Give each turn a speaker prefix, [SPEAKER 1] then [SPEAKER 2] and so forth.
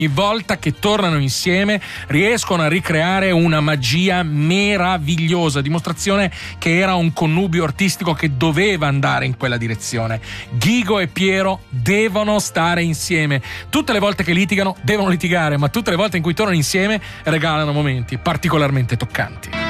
[SPEAKER 1] volta che tornano insieme riescono a ricreare una magia meravigliosa, dimostrazione che era un connubio artistico che doveva andare in quella direzione. Ghigo e Piero devono stare insieme. Tutte le volte che litigano devono litigare, ma tutte le volte in cui tornano insieme regalano momenti particolarmente toccanti.